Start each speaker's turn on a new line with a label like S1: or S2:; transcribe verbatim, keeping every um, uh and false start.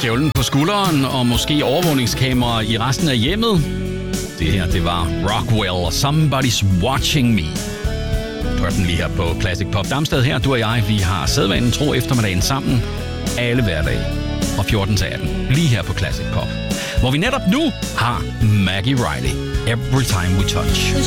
S1: stjålen på skulderen og måske overvågningskamera i resten af hjemmet. Det her, det var Rockwell og Somebody's Watching Me. Du hørte den lige her på Classic Pop. Damsted her, du og jeg, vi har sædvanen tro eftermiddagen sammen alle hverdage fra fjorten til atten. Lige her på Classic Pop. Hvor vi netop nu har Maggie Riley. Every Time We Touch.